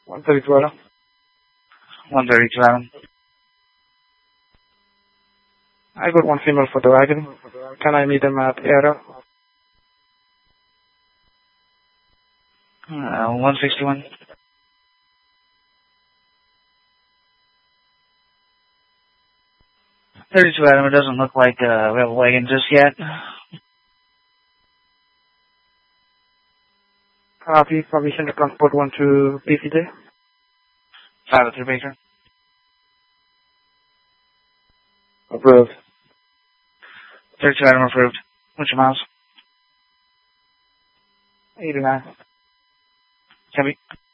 132 Adam. 132 Adam. I got one female for the wagon. Can I meet them at area? 161. $32 Adam, it doesn't look like we have a wagon just yet. Copy. Permission to transport one to PCJ. 503 Baker. Approved. 32 Adam approved. What's your miles? 89. Copy.